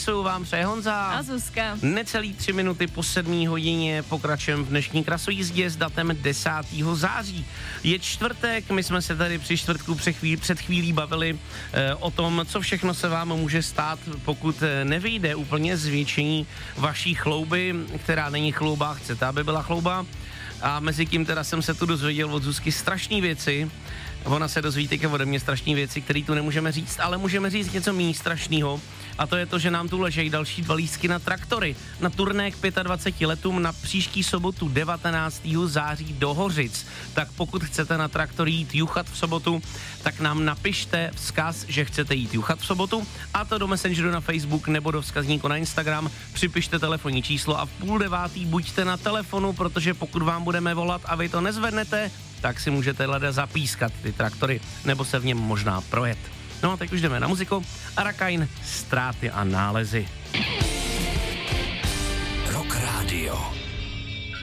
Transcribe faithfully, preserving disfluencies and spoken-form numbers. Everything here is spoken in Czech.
Pisuju vám přeje Honza. A Zuzka. Necelý tři minuty po sedmé hodině pokračujeme v dnešní krasojízdě s datem desátého září. Je čtvrtek, my jsme se tady při čtvrtku před chvílí, před chvílí bavili eh, o tom, co všechno se vám může stát, pokud nevyjde úplně zvětšení vaší chlouby, která není chlouba, chcete, aby byla chlouba. A mezi tím teda jsem se tu dozvěděl od Zuzky strašné věci. Ona se dozví teďka ode mě strašné věci, které tu nemůžeme říct, ale můžeme říct něco méně strašného. A to je to, že nám tu ležejí další dva lístky na traktory. Na turné k dvaceti pěti letům na příští sobotu devatenáctého září do Hořic. Tak pokud chcete na traktor jít juchat v sobotu, tak nám napište vzkaz, že chcete jít juchat v sobotu, a to do Messengeru na Facebook nebo do vzkazníku na Instagram. Připište telefonní číslo a v půl devátý buďte na telefonu, protože pokud vám budeme volat a vy to nezvednete, tak si můžete leda zapískat ty traktory, nebo se v něm možná projet. No a teď už jdeme na muziku. Arakain, Ztráty a nálezy. Rock Radio.